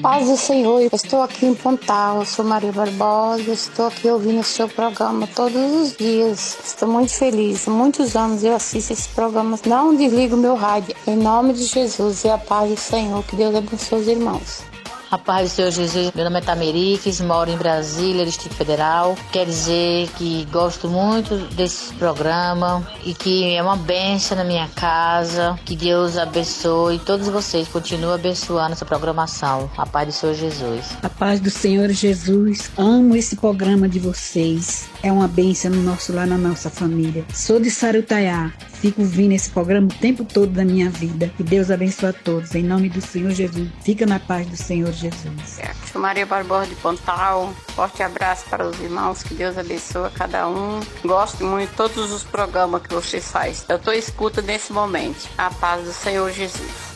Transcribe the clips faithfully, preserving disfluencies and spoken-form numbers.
Paz do Senhor, eu estou aqui em Pontal, eu sou Maria Barbosa, estou aqui ouvindo o seu programa todos os dias. Estou muito feliz, muitos anos eu assisto esse programa, não desligo meu rádio. Em nome de Jesus e a paz do Senhor, que Deus abençoe os irmãos. A paz do Senhor Jesus, meu nome é Tameriques, moro em Brasília, Distrito Federal. Quer dizer que gosto muito desse programa e que é uma bênção na minha casa. Que Deus abençoe todos vocês, continue abençoando essa programação. A paz do Senhor Jesus. A paz do Senhor Jesus, amo esse programa de vocês. É uma bênção no nosso lar, na nossa família. Sou de Sarutaiá, fico ouvindo esse programa o tempo todo da minha vida. Que Deus abençoe a todos, em nome do Senhor Jesus. Fica na paz do Senhor Jesus. É, sou Maria Barbosa de Pontal. Forte abraço para os irmãos, que Deus abençoe a cada um. Gosto muito de todos os programas que vocês fazem. Eu estou escuta nesse momento. A paz do Senhor Jesus.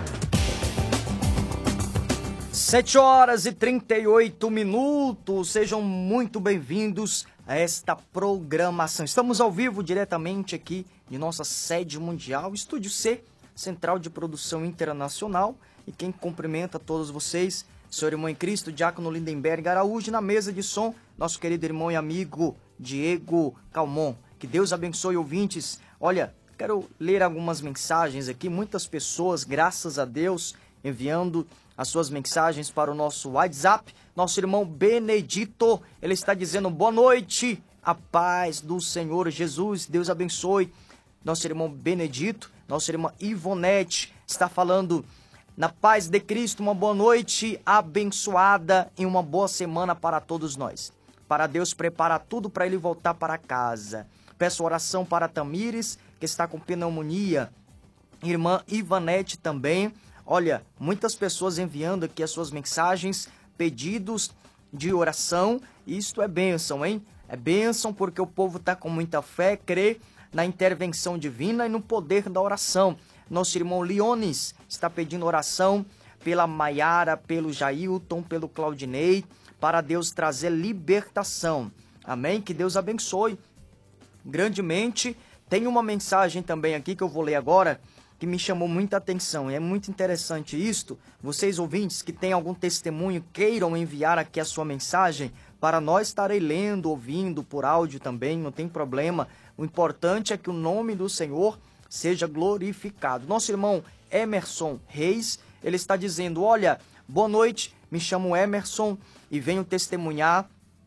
sete horas e trinta e oito minutos. Sejam muito bem-vindos a esta programação. Estamos ao vivo diretamente aqui de nossa sede mundial, Estúdio C, Central de Produção Internacional. E quem cumprimenta todos vocês, senhor irmão em Cristo, Diácono Lindenberg Araújo, na mesa de som, nosso querido irmão e amigo Diego Calmon. Que Deus abençoe, ouvintes. Olha, quero ler algumas mensagens aqui. Muitas pessoas, graças a Deus, enviando as suas mensagens para o nosso WhatsApp. Nosso irmão Benedito, ele está dizendo boa noite, a paz do Senhor Jesus. Deus abençoe. Nosso irmão Benedito, nossa irmã Ivonete está falando na paz de Cristo, uma boa noite abençoada e uma boa semana para todos nós. Para Deus preparar tudo para ele voltar para casa. Peço oração para Tamires, que está com pneumonia. Irmã Ivanete também. Olha, muitas pessoas enviando aqui as suas mensagens, pedidos de oração. Isto é bênção, hein? É bênção porque o povo está com muita fé, crê na intervenção divina e no poder da oração. Nosso irmão Leones está pedindo oração pela Maiara, pelo Jailton, pelo Claudinei, para Deus trazer libertação. Amém? Que Deus abençoe grandemente. Tem uma mensagem também aqui que eu vou ler agora, que me chamou muita atenção. E é muito interessante isto. Vocês ouvintes que têm algum testemunho, queiram enviar aqui a sua mensagem, para nós estarei lendo, ouvindo por áudio também, não tem problema. O importante é que o nome do Senhor seja glorificado. Nosso irmão Emerson Reis, ele está dizendo, olha, boa noite, me chamo Emerson e venho testemunhar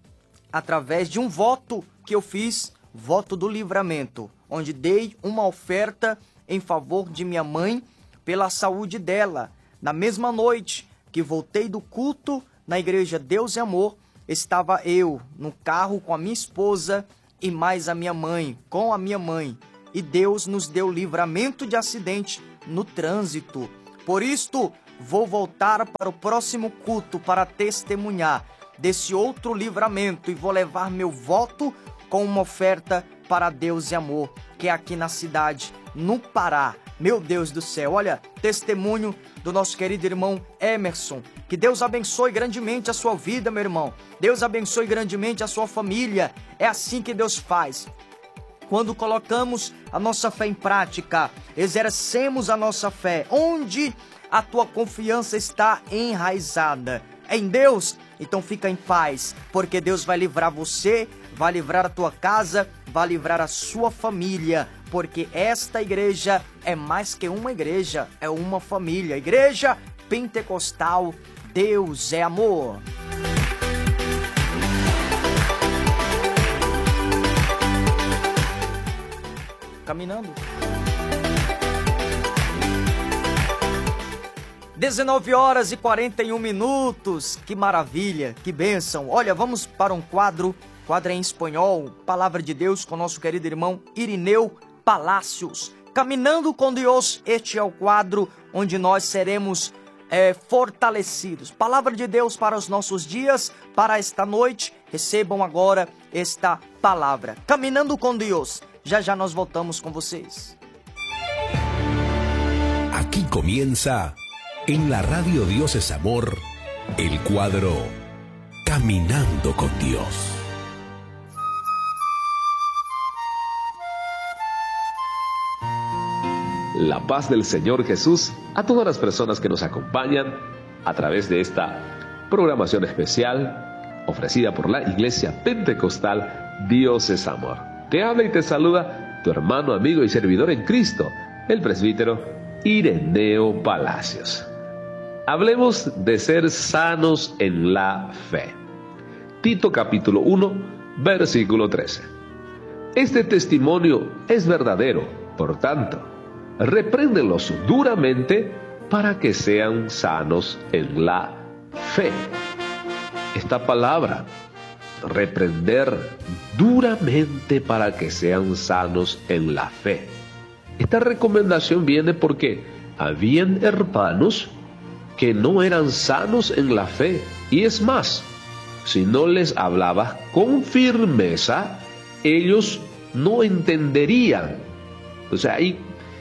através de um voto que eu fiz, voto do livramento, onde dei uma oferta em favor de minha mãe pela saúde dela. Na mesma noite que voltei do culto na igreja Deus e Amor, estava eu no carro com a minha esposa e mais a minha mãe, com a minha mãe. E Deus nos deu livramento de acidente no trânsito. Por isto, vou voltar para o próximo culto para testemunhar desse outro livramento e vou levar meu voto com uma oferta para Deus e Amor, que é aqui na cidade, no Pará. Meu Deus do céu, olha, testemunho do nosso querido irmão Emerson. Que Deus abençoe grandemente a sua vida, meu irmão. Deus abençoe grandemente a sua família. É assim que Deus faz. Quando colocamos a nossa fé em prática, exercemos a nossa fé, onde a tua confiança está enraizada em Deus, então fica em paz, porque Deus vai livrar você, vai livrar a tua casa, vai livrar a sua família, porque esta igreja é mais que uma igreja, é uma família. Igreja Pentecostal, Deus é amor. Caminhando. dezenove horas e quarenta e um minutos. Que maravilha, que bênção. Olha, vamos para um quadro, quadro em espanhol, Palavra de Deus com nosso querido irmão Irineu Palácios. Caminhando com Deus, este é o quadro onde nós seremos é, fortalecidos. Palavra de Deus para os nossos dias, para esta noite. Recebam agora esta palavra. Caminhando com Deus. Já já nós voltamos com vocês. Aquí comienza, en la radio Dios es Amor, el cuadro Caminando con Dios. La paz del Señor Jesús a todas las personas que nos acompañan a través de esta programación especial ofrecida por la Iglesia Pentecostal Dios es Amor. Te habla y te saluda tu hermano, amigo y servidor en Cristo, el presbítero Ireneo Palacios. Hablemos de ser sanos en la fe. Tito capítulo uno, versículo trece. Este testimonio es verdadero, por tanto, repréndelos duramente para que sean sanos en la fe. Esta palabra, reprender duramente para que sean sanos en la fe. Esta recomendación viene porque habían hermanos que no eran sanos en la fe. Y es más, si no les hablabas con firmeza, ellos no entenderían. O sea, hay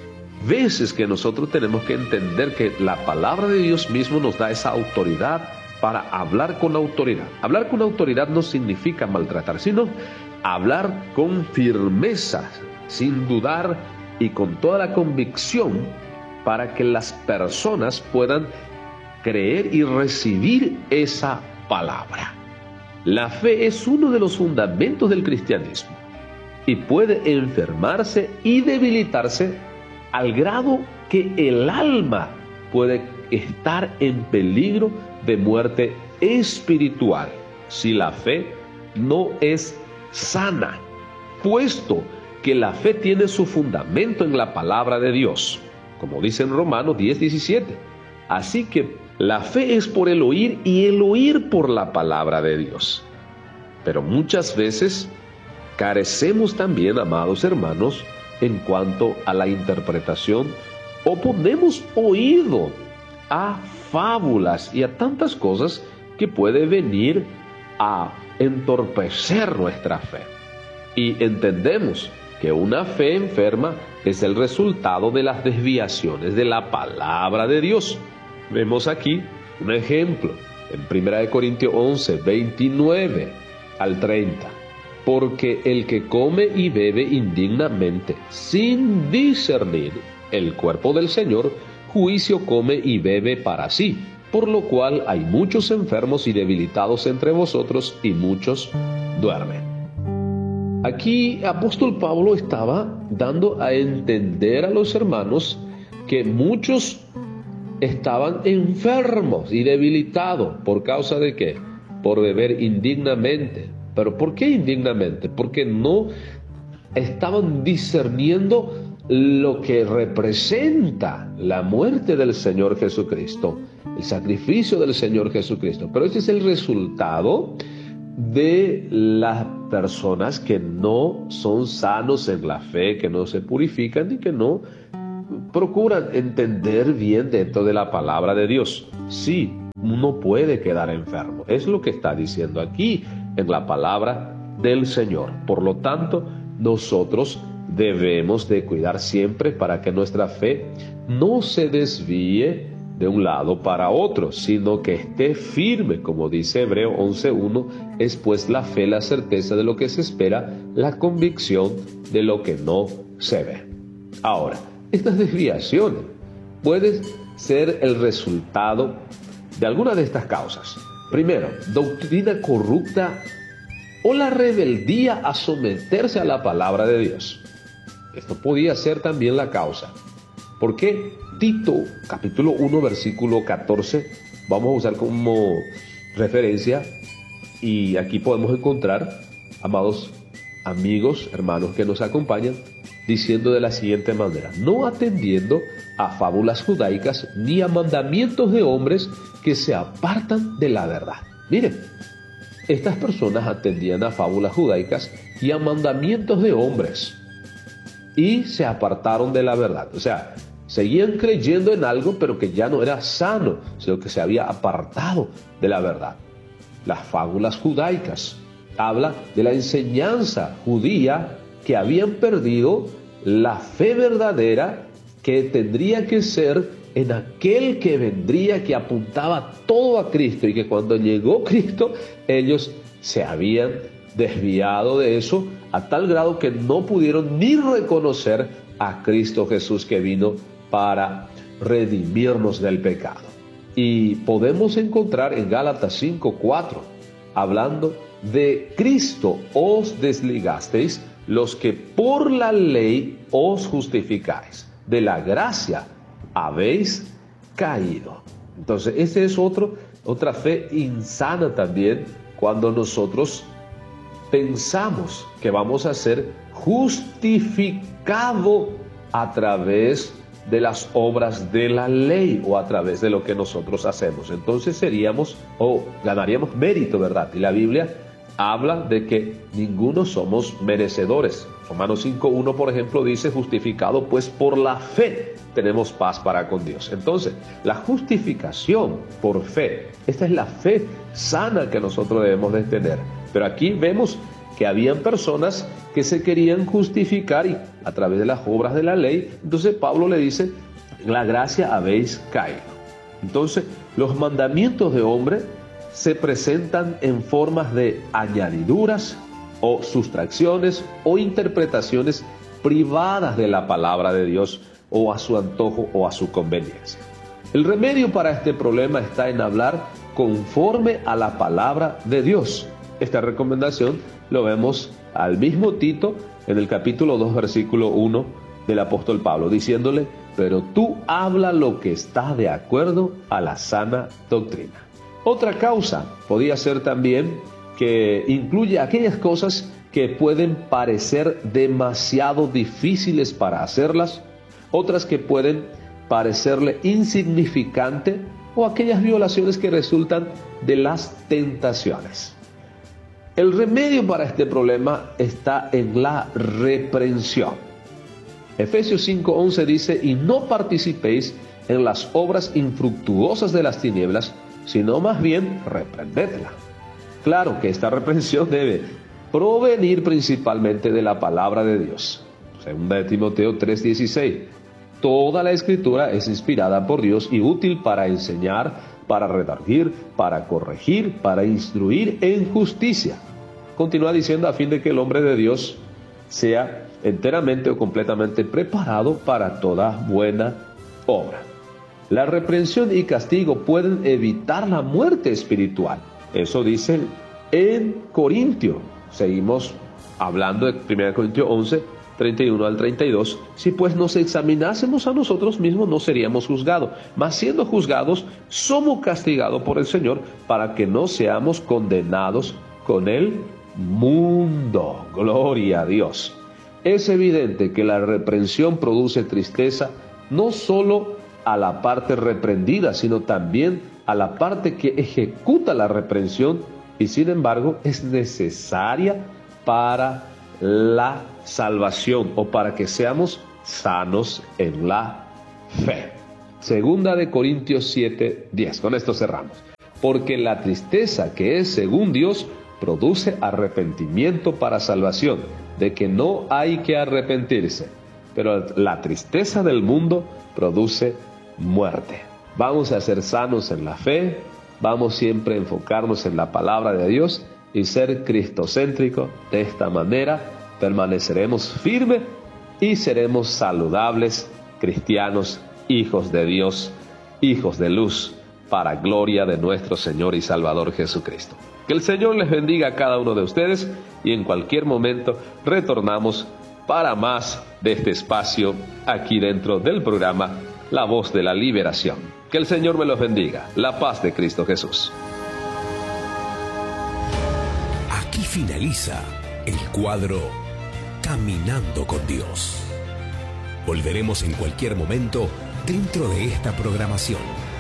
veces que nosotros tenemos que entender que la palabra de Dios mismo nos da esa autoridad para hablar con autoridad. Hablar con autoridad no significa maltratar, sino hablar con firmeza, sin dudar y con toda la convicción, para que las personas puedan creer y recibir esa palabra. La fe es uno de los fundamentos del cristianismo y puede enfermarse y debilitarse al grado que el alma puede estar en peligro de muerte espiritual si la fe no es sana, puesto que la fe tiene su fundamento en la palabra de Dios, como dice en Romanos diez, diecisiete. Así que la fe es por el oír y el oír por la palabra de Dios. Pero muchas veces carecemos también, amados hermanos, en cuanto a la interpretación, o ponemos oído a fábulas y a tantas cosas que puede venir a entorpecer nuestra fe. Y entendemos que una fe enferma es el resultado de las desviaciones de la palabra de Dios. Vemos aquí un ejemplo en primera de Corintios once, veintinueve al treinta. Porque el que come y bebe indignamente, sin discernir el cuerpo del Señor, juicio come y bebe para sí, por lo cual hay muchos enfermos y debilitados entre vosotros, y muchos duermen. Aquí apóstol Pablo estaba dando a entender a los hermanos que muchos estaban enfermos y debilitados. ¿Por causa de qué? Por beber indignamente. ¿Pero por qué indignamente? Porque no estaban discerniendo lo que representa la muerte del Señor Jesucristo, el sacrificio del Señor Jesucristo. Pero ese es el resultado de las personas que no son sanos en la fe, que no se purifican y que no procuran entender bien dentro de la palabra de Dios. Sí, uno puede quedar enfermo. Es lo que está diciendo aquí en la palabra del Señor. Por lo tanto, nosotros debemos de cuidar siempre para que nuestra fe no se desvíe de un lado para otro, sino que esté firme, como dice Hebreo once uno, es pues la fe la certeza de lo que se espera, la convicción de lo que no se ve. Ahora, estas desviaciones pueden ser el resultado de alguna de estas causas. Primero, doctrina corrupta o la rebeldía a someterse a la palabra de Dios. Esto podía ser también la causa. ¿Por qué? Tito, capítulo uno, versículo catorce, vamos a usar como referencia, y aquí podemos encontrar, amados amigos, hermanos que nos acompañan, diciendo de la siguiente manera: no atendiendo a fábulas judaicas ni a mandamientos de hombres que se apartan de la verdad. Miren, estas personas atendían a fábulas judaicas y a mandamientos de hombres y se apartaron de la verdad. O sea, seguían creyendo en algo, pero que ya no era sano, sino que se había apartado de la verdad. Las fábulas judaicas habla de la enseñanza judía, que habían perdido la fe verdadera que tendría que ser en aquel que vendría, que apuntaba todo a Cristo, y que cuando llegó Cristo ellos se habían desviado de eso a tal grado que no pudieron ni reconocer a Cristo Jesús, que vino para redimirnos del pecado. Y podemos encontrar en Gálatas cinco cuatro, hablando de Cristo os desligasteis, los que por la ley os justificáis, de la gracia habéis caído. Entonces, esa es otro, otra fe insana también, cuando nosotros pensamos que vamos a ser justificados a través de las obras de la ley o a través de lo que nosotros hacemos. Entonces seríamos o ganaríamos mérito, ¿verdad? Y la Biblia habla de que ninguno somos merecedores. Romanos cinco uno, por ejemplo, dice: justificado pues por la fe tenemos paz para con Dios. Entonces, la justificación por fe, esta es la fe sana que nosotros debemos de tener. Pero aquí vemos que habían personas que se querían justificar y a través de las obras de la ley. Entonces Pablo le dice: la gracia habéis caído. Entonces, los mandamientos de hombre se presentan en formas de añadiduras o sustracciones o interpretaciones privadas de la palabra de Dios, o a su antojo o a su conveniencia. El remedio para este problema está en hablar conforme a la palabra de Dios. Esta recomendación lo vemos al mismo Tito en el capítulo dos, versículo uno del apóstol Pablo, diciéndole: pero tú habla lo que está de acuerdo a la sana doctrina. Otra causa podría ser también que incluye aquellas cosas que pueden parecer demasiado difíciles para hacerlas, otras que pueden parecerle insignificante, o aquellas violaciones que resultan de las tentaciones. El remedio para este problema está en la reprensión. Efesios cinco once dice: y no participéis en las obras infructuosas de las tinieblas, sino más bien reprendedla. Claro que esta reprensión debe provenir principalmente de la palabra de Dios. Segunda de Timoteo tres dieciséis. Toda la escritura es inspirada por Dios y útil para enseñar, para redarguir, para corregir, para instruir en justicia. Continúa diciendo: a fin de que el hombre de Dios sea enteramente o completamente preparado para toda buena obra. La reprensión y castigo pueden evitar la muerte espiritual. Eso dice en Corintio. Seguimos hablando de primera Corintios once, treinta y uno al treinta y dos. Si pues nos examinásemos a nosotros mismos, no seríamos juzgados. Mas siendo juzgados, somos castigados por el Señor, para que no seamos condenados con el mundo. Gloria a Dios. Es evidente que la reprensión produce tristeza, no solo a la parte reprendida, sino también a la parte que ejecuta la reprensión, y sin embargo es necesaria para la salvación o para que seamos sanos en la fe. Segunda de Corintios siete diez. Con esto cerramos. Porque la tristeza que es según Dios produce arrepentimiento para salvación, de que no hay que arrepentirse, pero la tristeza del mundo produce muerte. Vamos a ser sanos en la fe, vamos siempre a enfocarnos en la palabra de Dios y ser cristocéntrico. De esta manera permaneceremos firmes y seremos saludables cristianos, hijos de Dios, hijos de luz, para gloria de nuestro Señor y Salvador Jesucristo. Que el Señor les bendiga a cada uno de ustedes, y en cualquier momento retornamos para más de este espacio aquí dentro del programa La Voz de la Liberación. Que el Señor me los bendiga. La paz de Cristo Jesús. Aquí finaliza el cuadro Caminando con Dios. Volveremos en cualquier momento dentro de esta programación.